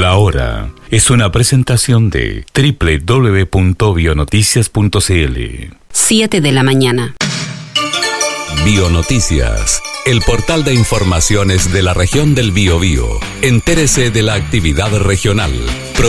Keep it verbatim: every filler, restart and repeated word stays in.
La Hora es una presentación de doble u doble u doble u punto bionoticias punto c l. siete de la mañana. Bionoticias, el portal de informaciones de la región del Biobío. Entérese de la actividad regional.